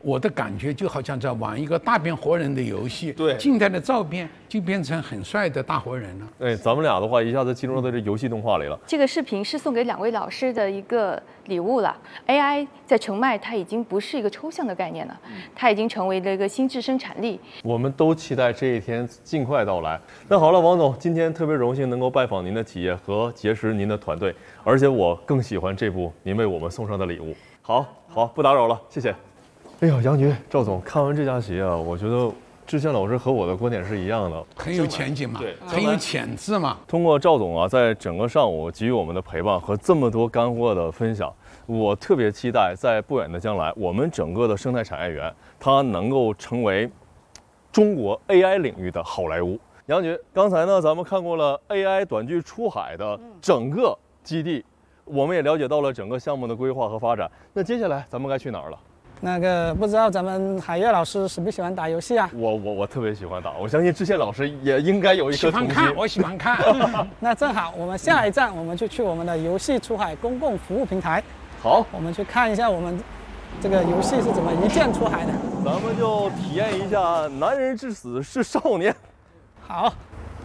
我的感觉就好像在玩一个大变活人的游戏， 对静态的照片就变成很帅的大活人了。 哎，咱们俩的话一下子进入到这游戏动画里了。 这个视频是送给2位老师的一个礼物了。AI 在澄迈，它已经不是一个抽象的概念了，它已经成为了一个心智生产力。 我们都期待这一天尽快到来。那好了，王总，今天特别荣幸能够拜访您的企业和结识您的团队，而且我更喜欢这部您为我们送上的礼物。好，不打扰了，谢谢。哎呦，杨局、赵总，看完这家企业啊，我觉得志宪老师和我的观点是一样的， 很有前景嘛， 对， 很有潜质嘛。 通过赵总啊，在整个上午给予我们的陪伴和这么多干货的分享，我特别期待在不远的将来，我们整个的生态产业园它能够成为中国 AI 领域的好莱坞。杨局，刚才呢，咱们看过了 AI 短剧出海的整个基地，我们也了解到了整个项目的规划和发展。那接下来咱们该去哪儿了？ 那个不知道咱们海月老师喜不喜欢打游戏啊？ 我特别喜欢打，我相信志宪老师也应该有一颗童心。 我喜欢看。 那正好，我们下一站我们就去我们的游戏出海公共服务平台。 好， 我们去看一下我们这个游戏是怎么一键出海的。 咱们就体验一下男人至死是少年。 好。